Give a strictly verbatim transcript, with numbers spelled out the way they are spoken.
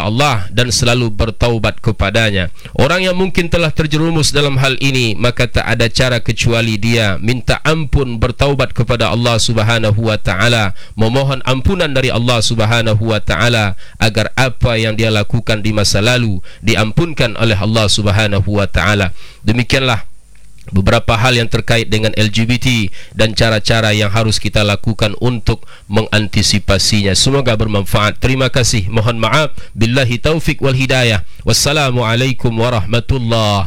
kepada Allah dan selalu bertaubat kepadanya. Orang yang mungkin telah terjerumus dalam hal ini, maka tak ada cara kecuali dia minta ampun, bertaubat kepada Allah Subhanahu wa taala, memohon ampunan dari Allah Subhanahu wa taala agar apa yang dia lakukan di masa lalu diampunkan oleh Allah Subhanahu wa taala. Demikianlah beberapa hal yang terkait dengan L G B T dan cara-cara yang harus kita lakukan untuk mengantisipasinya. Semoga bermanfaat. Terima kasih. Mohon maaf. Billahi taufik wal hidayah. Wassalamualaikum warahmatullahi